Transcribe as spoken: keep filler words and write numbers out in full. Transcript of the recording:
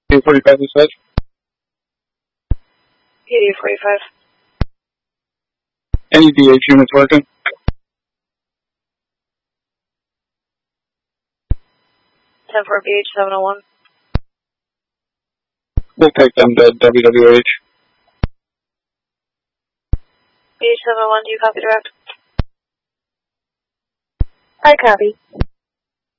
P forty-five dispatch. P D forty-five. Any D H units working? ten four B H seven oh one. We'll take them to W W H. B H seven oh one, do you copy direct? I copy.